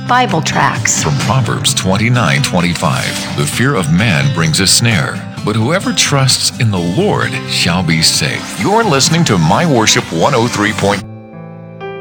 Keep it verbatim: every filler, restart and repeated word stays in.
Bible tracts. From Proverbs twenty-nine twenty-five, the fear of man brings a snare, but whoever trusts in the Lord shall be safe. You're listening to My Worship one oh three point